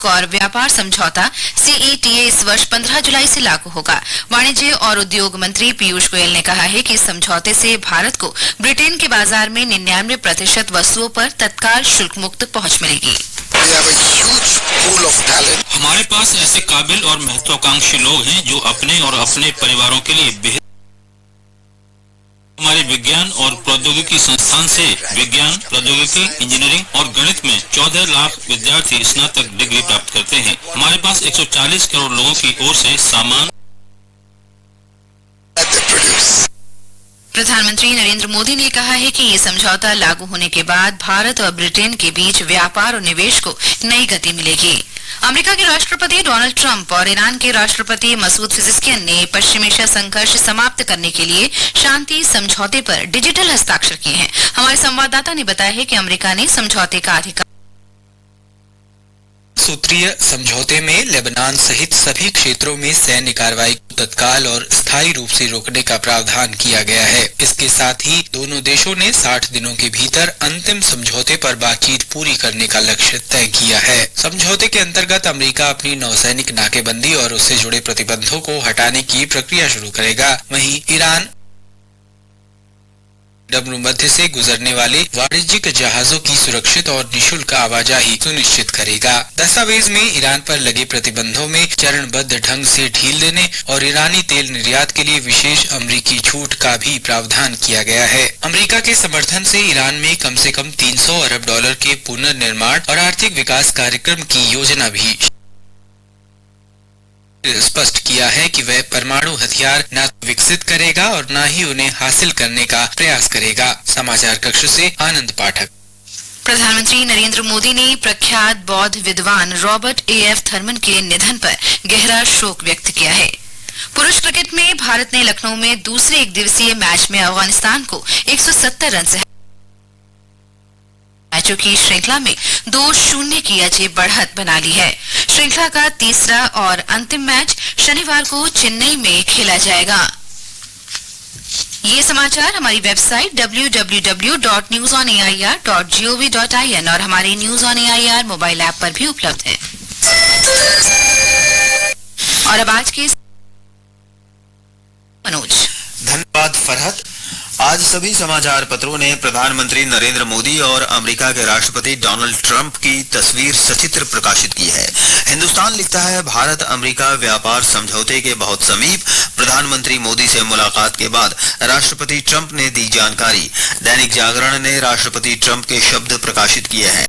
और व्यापार समझौता CETA इस वर्ष 15 जुलाई से लागू होगा। वाणिज्य और उद्योग मंत्री पीयूष गोयल ने कहा है कि इस समझौते से भारत को ब्रिटेन के बाजार में 99% वस्तुओं पर तत्काल शुल्क मुक्त पहुंच मिलेगी। हमारे पास ऐसे काबिल और महत्वाकांक्षी लोग हैं जो अपने और अपने परिवारों के लिए बेहतर। हमारे विज्ञान और प्रौद्योगिकी संस्थान से विज्ञान, प्रौद्योगिकी, इंजीनियरिंग और गणित में 14 लाख विद्यार्थी स्नातक डिग्री प्राप्त करते हैं। हमारे पास 140 करोड़ लोगों की ओर से सामान। प्रधानमंत्री नरेंद्र मोदी ने कहा है कि ये समझौता लागू होने के बाद भारत और ब्रिटेन के बीच व्यापार और निवेश को नई गति मिलेगी। अमेरिका के राष्ट्रपति डोनाल्ड ट्रंप और ईरान के राष्ट्रपति मसूद पेजेश्कियान ने पश्चिम एशिया संघर्ष समाप्त करने के लिए शांति समझौते पर डिजिटल हस्ताक्षर किए हैं। हमारे संवाददाता ने बताया है कि अमेरिका ने समझौते का अधिकार सूत्रीय समझौते में लेबनान सहित सभी क्षेत्रों में सैन्य कार्रवाई को तत्काल और स्थायी रूप से रोकने का प्रावधान किया गया है। इसके साथ ही दोनों देशों ने 60 दिनों के भीतर अंतिम समझौते पर बातचीत पूरी करने का लक्ष्य तय किया है। समझौते के अंतर्गत अमेरिका अपनी नौसैनिक नाकेबंदी और उससे जुड़े प्रतिबंधों को हटाने की प्रक्रिया शुरू करेगा। वहीं ईरान मध्य से गुजरने वाले वाणिज्यिक जहाजों की सुरक्षित और निशुल्क आवाजाही सुनिश्चित करेगा। दस्तावेज में ईरान पर लगे प्रतिबंधों में चरणबद्ध ढंग से ढील देने और ईरानी तेल निर्यात के लिए विशेष अमेरिकी छूट का भी प्रावधान किया गया है। अमेरिका के समर्थन से ईरान में कम से कम $300 अरब के पुनर्निर्माण और आर्थिक विकास कार्यक्रम की योजना भी स्पष्ट किया है कि वह परमाणु हथियार न विकसित करेगा और न ही उन्हें हासिल करने का प्रयास करेगा। समाचार कक्ष से आनंद पाठक। प्रधानमंत्री नरेंद्र मोदी ने प्रख्यात बौद्ध विद्वान रॉबर्ट A.F. थर्मन के निधन पर गहरा शोक व्यक्त किया है। पुरुष क्रिकेट में भारत ने लखनऊ में दूसरे एक दिवसीय मैच में अफगानिस्तान को 170 रन से मैचों की श्रृंखला में 2-0 की अजय बढ़त बना ली है। श्रृंखला का तीसरा और अंतिम मैच शनिवार को चेन्नई में खेला जाएगा। ये समाचार हमारी वेबसाइट www.newsonair.gov.in और हमारे news on AIR mobile app पर भी उपलब्ध है। और अब आज के मनोज। धन्यवाद फरहत। आज सभी समाचार पत्रों ने प्रधानमंत्री नरेंद्र मोदी और अमेरिका के राष्ट्रपति डोनाल्ड ट्रंप की तस्वीर सचित्र प्रकाशित की है। हिंदुस्तान लिखता है, भारत अमेरिका व्यापार समझौते के बहुत समीप, प्रधानमंत्री मोदी से मुलाकात के बाद राष्ट्रपति ट्रंप ने दी जानकारी। दैनिक जागरण ने राष्ट्रपति ट्रंप के शब्द प्रकाशित किए हैं।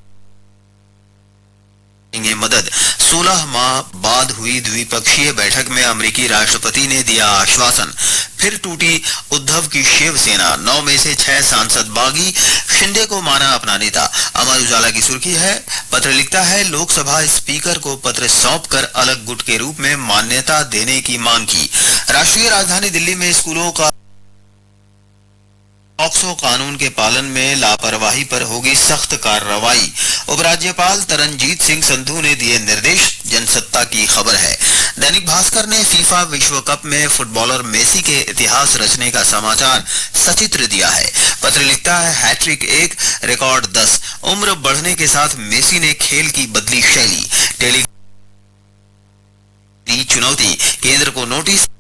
मदद 16 माह बाद हुई द्विपक्षीय बैठक में अमेरिकी राष्ट्रपति ने दिया आश्वासन। फिर टूटी उद्धव की शिवसेना, 9 में से 6 सांसद बागी, शिंदे को माना अपना नेता। अमर उजाला की सुर्खी है, पत्र लिखता है, लोकसभा स्पीकर को पत्र सौंपकर अलग गुट के रूप में मान्यता देने की मांग की। राष्ट्रीय राजधानी दिल्ली में स्कूलों का पॉक्सो कानून के पालन में लापरवाही पर होगी सख्त कार्रवाई। उपराज्यपाल तरनजीत सिंह संधू ने दिए निर्देश। जनसत्ता की खबर है। दैनिक भास्कर ने फीफा विश्व कप में फुटबॉलर मेसी के इतिहास रचने का समाचार सचित्र दिया है। पत्र लिखता है, हैट्रिक 1, रिकॉर्ड 10। उम्र बढ़ने के साथ मेसी ने खेल की बदली शैली। चुनौती, केंद्र को नोटिस।